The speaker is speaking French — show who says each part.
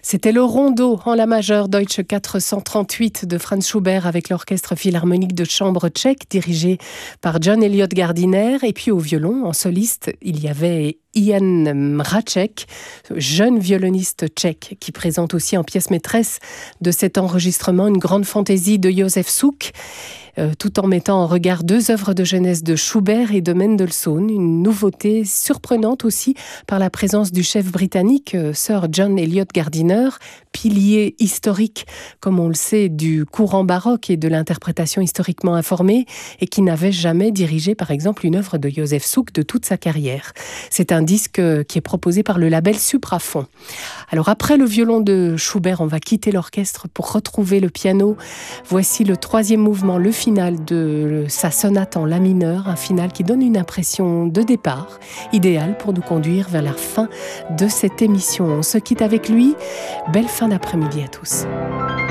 Speaker 1: C'était le rondo en la majeure Deutsche 438 de Franz Schubert avec l'orchestre philharmonique de chambre tchèque dirigé par John Eliot Gardiner. Et puis au violon, en soliste, il y avait Jan Mracek, jeune violoniste tchèque qui présente aussi en pièce maîtresse de cet enregistrement une grande fantaisie de Josef Suk, tout en mettant en regard deux œuvres de jeunesse de Schubert et de Mendelssohn. Une nouveauté surprenante aussi par la présence du chef britannique Sir John Eliot Gardiner, pilier historique, comme on le sait, du courant baroque et de l'interprétation historiquement informée, et qui n'avait jamais dirigé, par exemple, une œuvre de Josef Suk de toute sa carrière. C'est un disque qui est proposé par le label Supraphon. Alors après le violon de Schubert, on va quitter l'orchestre pour retrouver le piano. Voici le troisième mouvement, le final de sa sonate en la mineur, un final qui donne une impression de départ, idéal pour nous conduire vers la fin de cette émission. On se quitte avec lui. Belle fin d'après-midi à tous.